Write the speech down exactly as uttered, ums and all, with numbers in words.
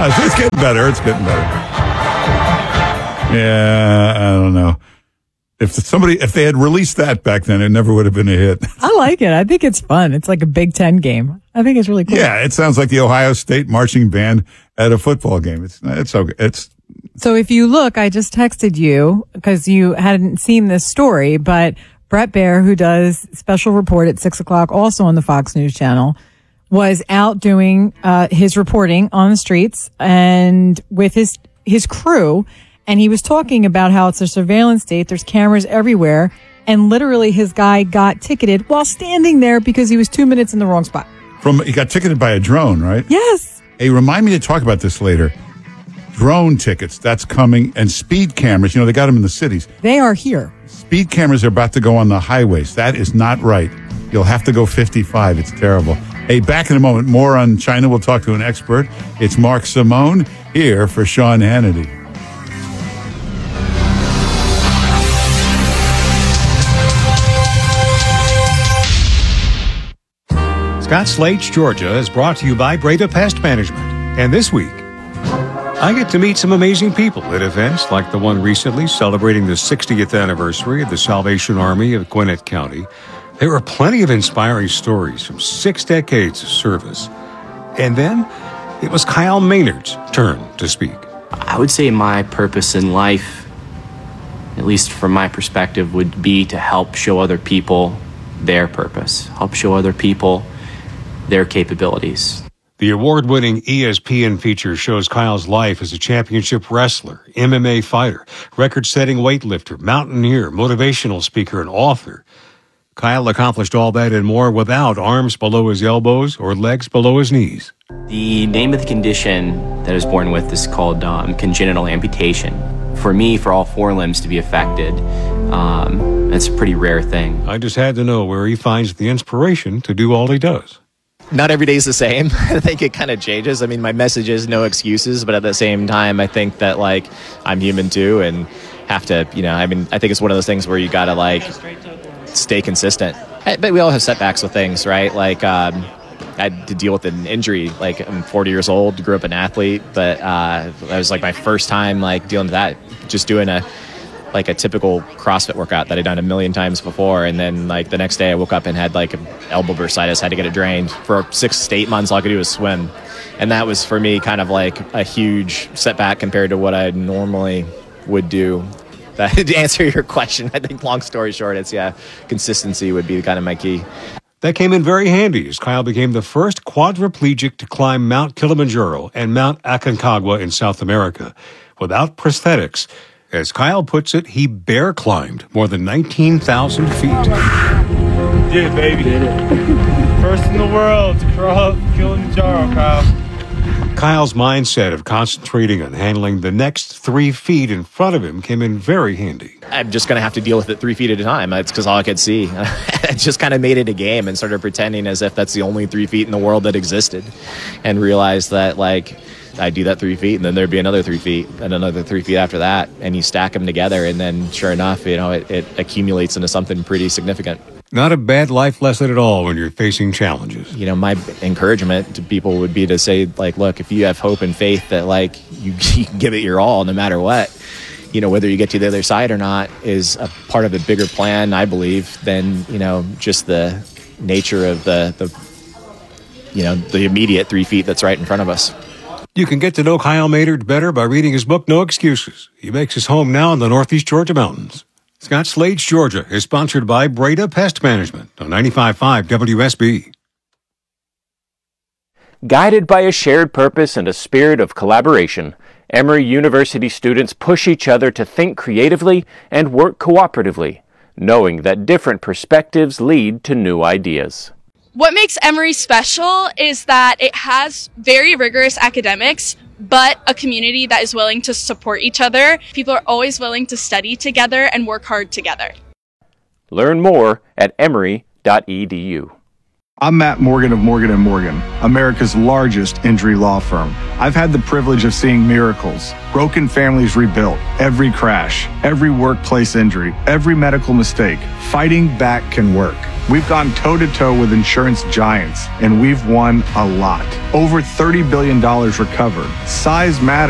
it's, it's getting better. It's getting better. Yeah, I don't know. If somebody, if they had released that back then, it never would have been a hit. I like it. I think it's fun. It's like a Big Ten game. I think it's really cool. Yeah, it sounds like the Ohio State marching band at a football game. It's it's okay. It's so if you look, I just texted you because you hadn't seen this story, but Brett Baer, who does special report at six o'clock, also on the Fox News Channel, was out doing uh, his reporting on the streets and with his his crew. And he was talking about how it's a surveillance state. There's cameras everywhere. And literally his guy got ticketed while standing there because he was two minutes in the wrong spot. From he got ticketed by a drone, right? Yes. Hey, remind me to talk about this later. Drone tickets, that's coming. And speed cameras, you know, they got them in the cities. They are here. Speed cameras are about to go on the highways. That is not right. You'll have to go fifty-five. It's terrible. Hey, back in a moment. More on China. We'll talk to an expert. It's Mark Simone here for Sean Hannity. Scott Slate's Georgia is brought to you by Breda Pest Management. And this week, I get to meet some amazing people at events like the one recently celebrating the sixtieth anniversary of the Salvation Army of Gwinnett County. There were plenty of inspiring stories from six decades of service. And then it was Kyle Maynard's turn to speak. I would say my purpose in life, at least from my perspective, would be to help show other people their purpose, help show other people their capabilities. The award-winning E S P N feature shows Kyle's life as a championship wrestler, M M A fighter, record-setting weightlifter, mountaineer, motivational speaker, and author. Kyle accomplished all that and more without arms below his elbows or legs below his knees. The name of the condition that I was born with is called um, congenital amputation. For me, for all four limbs to be affected, um, it's a pretty rare thing. I just had to know where he finds the inspiration to do all he does. Not every day is the same. I think it kind of changes. I mean, my message is no excuses, but at the same time, I think that, like, I'm human too and have to, you know, I mean, I think it's one of those things where you got to, like, stay consistent. But we all have setbacks with things, right? Like, um, I had to deal with an injury. Like, I'm forty years old, grew up an athlete, but uh, that was, like, my first time, like, dealing with that, just doing a, like a typical CrossFit workout that I'd done a million times before. And then like the next day I woke up and had like an elbow bursitis, had to get it drained. For six to eight months, all I could do was swim. And that was for me kind of like a huge setback compared to what I normally would do. That, to answer your question, I think long story short, it's yeah, consistency would be kind of my key. That came in very handy as Kyle became the first quadriplegic to climb Mount Kilimanjaro and Mount Aconcagua in South America without prosthetics. As Kyle puts it, he bear climbed more than nineteen thousand feet. Did it, baby. Did it. First in the world to crawl up Kilimanjaro, Kyle. Kyle's mindset of concentrating on handling the next three feet in front of him came in very handy. I'm just going to have to deal with it three feet at a time. That's because all I could see. I just kind of made it a game and started pretending as if that's the only three feet in the world that existed, and realized that, like, I do that three feet, and then there'd be another three feet, and another three feet after that, and you stack them together, and then sure enough, you know, it, it accumulates into something pretty significant. Not a bad life lesson at all when you're facing challenges. You know, my encouragement to people would be to say, like, look, if you have hope and faith that, like, you, you can give it your all no matter what, you know, whether you get to the other side or not is a part of a bigger plan, I believe, than, you know, just the nature of the, the you know, the immediate three feet that's right in front of us. You can get to know Kyle Maynard better by reading his book, No Excuses. He makes his home now in the Northeast Georgia mountains. Scott Slate's Georgia is sponsored by Breda Pest Management on ninety-five point five W S B. Guided by a shared purpose and a spirit of collaboration, Emory University students push each other to think creatively and work cooperatively, knowing that different perspectives lead to new ideas. What makes Emory special is that it has very rigorous academics, but a community that is willing to support each other. People are always willing to study together and work hard together. Learn more at emory dot e d u. I'm Matt Morgan of Morgan and Morgan, America's largest injury law firm. I've had the privilege of seeing miracles, broken families rebuilt, every crash, every workplace injury, every medical mistake. Fighting back can work. We've gone toe-to-toe with insurance giants, and we've won a lot. Over thirty billion dollars recovered. Size matters.